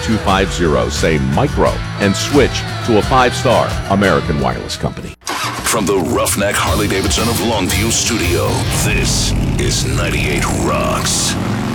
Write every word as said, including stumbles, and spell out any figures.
two five zero, say micro, and switch to a five-star American Wireless Company. From the Roughneck Harley-Davidson of Longview studio, this is ninety-eight Rocks.